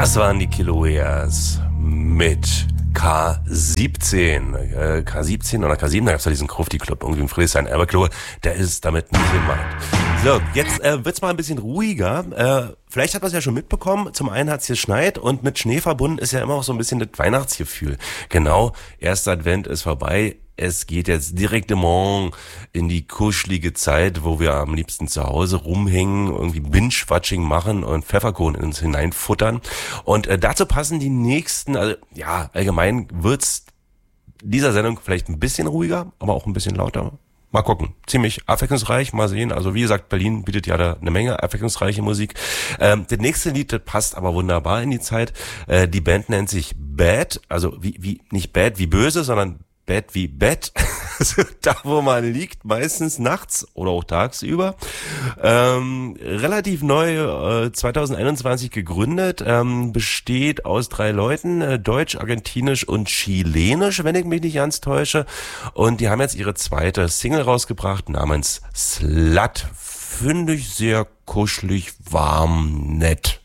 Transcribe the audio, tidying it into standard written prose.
Das waren die Kilaueas mit K17. K17 oder K7, da gab es ja diesen Krufti-Club irgendwie in Friedrichshain. Aber ich glaube, der ist damit nicht gemeint. So, jetzt wird's mal ein bisschen ruhiger. Vielleicht hat man es ja schon mitbekommen. Zum einen hat's geschneit und mit Schnee verbunden ist ja immer auch so ein bisschen das Weihnachtsgefühl. Genau, erster Advent ist vorbei. Es geht jetzt direktement in die kuschelige Zeit, wo wir am liebsten zu Hause rumhängen, irgendwie Binge-Watching machen und Pfefferkuchen in uns hineinfuttern. Und dazu passen die nächsten, also ja, allgemein wird's dieser Sendung vielleicht ein bisschen ruhiger, aber auch ein bisschen lauter. Mal gucken. Ziemlich abwechslungsreich, mal sehen. Also wie gesagt, Berlin bietet ja da eine Menge abwechslungsreiche Musik. Das nächste Lied, das passt aber wunderbar in die Zeit. Die Band nennt sich Bad, also wie nicht Bad wie böse, sondern Bett wie Bett, also da wo man liegt, meistens nachts oder auch tagsüber. Relativ neu, 2021 gegründet, besteht aus 3 Leuten, deutsch, argentinisch und chilenisch, wenn ich mich nicht ganz täusche. Und die haben jetzt ihre zweite Single rausgebracht namens Slut. Finde ich sehr kuschelig, warm, nett.